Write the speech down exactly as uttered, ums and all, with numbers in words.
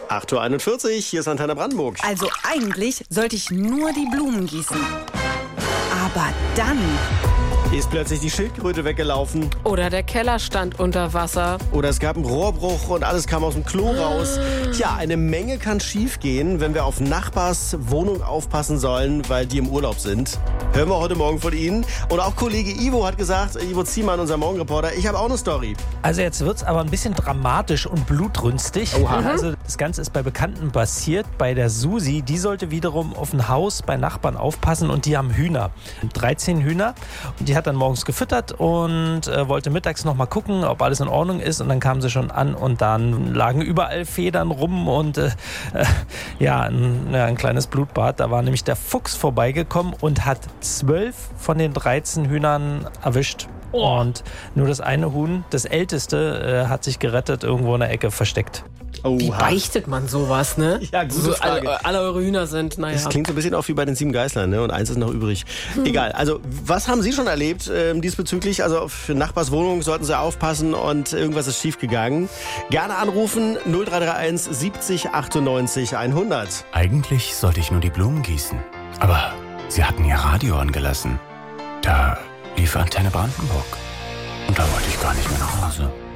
acht Uhr einundvierzig, hier ist Antenne Brandenburg. Also eigentlich sollte ich nur die Blumen gießen. Aber dann ist plötzlich die Schildkröte weggelaufen. Oder der Keller stand unter Wasser. Oder es gab einen Rohrbruch und alles kam aus dem Klo raus. Tja, eine Menge kann schiefgehen, wenn wir auf Nachbars Wohnung aufpassen sollen, weil die im Urlaub sind. Hören wir heute Morgen von Ihnen. Und auch Kollege Ivo hat gesagt, Ivo Ziemann, unser Morgenreporter, ich habe auch eine Story. Also jetzt wird's aber ein bisschen dramatisch und blutrünstig. Oha. Also das Ganze ist bei Bekannten passiert, bei der Susi. Die sollte wiederum auf ein Haus bei Nachbarn aufpassen und die haben Hühner. dreizehn Hühner. Und die hat dann morgens gefüttert und äh, wollte mittags noch mal gucken, ob alles in Ordnung ist. Und dann kam sie schon an und dann lagen überall Federn rum und äh, äh, ja, ein, ja, ein kleines Blutbad. Da war nämlich der Fuchs vorbeigekommen und hat zwölf von den dreizehn Hühnern erwischt. Oh. Und nur das eine Huhn, das älteste, äh, hat sich gerettet, irgendwo in der Ecke versteckt. Wie Oha. beichtet man sowas, ne? Ja, gute so, Frage. alle, alle eure Hühner sind, naja. Das klingt so ein bisschen auch wie bei den sieben Geißlern, ne? Und eins ist noch übrig. Egal, also was haben Sie schon erlebt ähm, diesbezüglich? Also für Nachbarswohnungen sollten Sie aufpassen und irgendwas ist schiefgegangen. Gerne anrufen, null drei drei eins siebzig achtundneunzig hundert. Eigentlich sollte ich nur die Blumen gießen. Aber Sie hatten Ihr Radio angelassen. Da lief Antenne Brandenburg. Und da wollte ich gar nicht mehr nach Hause.